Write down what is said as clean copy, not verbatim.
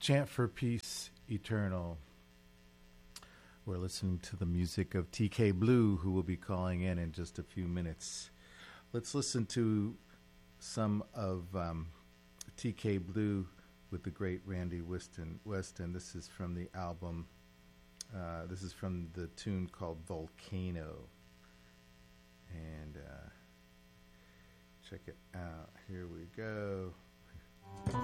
Chant for Peace Eternal. We're listening to the music of TK Blue, who will be calling in just a few minutes. Let's listen to some of TK Blue with the great Randy Weston. This is from the album. This is from the tune called Volcano. And check it out. Here we go.